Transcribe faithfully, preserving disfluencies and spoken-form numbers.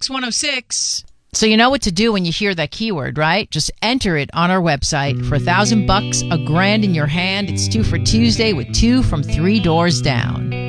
X one oh six. So you know what to do when you hear that keyword, right? Just enter it on our website. For a thousand bucks, a grand in your hand. It's two for Tuesday with two from Three Doors Down.